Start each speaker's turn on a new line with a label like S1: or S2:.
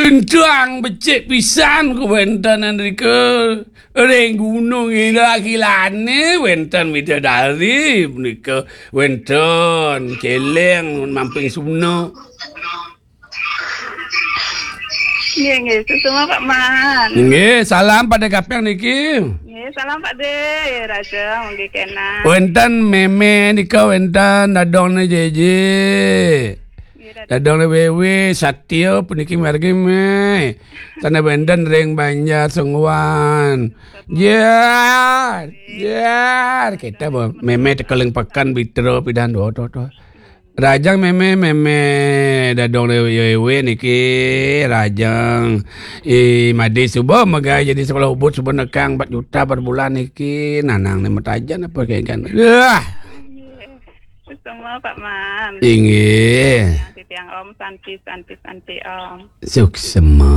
S1: Kencang becik pisan ku wenten Enrique. Ring gunung ila kilane wenten widadari menika wenten celeng mamping Sumno.
S2: Nggih, semua Pak Man.
S1: Nggih, salam pada kapeng niki.
S2: Nggih, salam Pak De, Raja nggih kena.
S1: Wenten meme nika wenten dadone jeje. Dadone wewe Satya puniki margi me. Sana wenten ring Banjar Sengwan. Jar. Kita meme tekeleng pekan bitro pidan do. Rajang meme dadong lewe niki rajang madi subuh magai jadi sekolah ubud subuh nekang 4 juta per bulan niki nanang ne metajan apa kayak kan
S2: Semua Pak Man.
S1: Inggih
S2: Tiang Om santi Om.
S1: suksema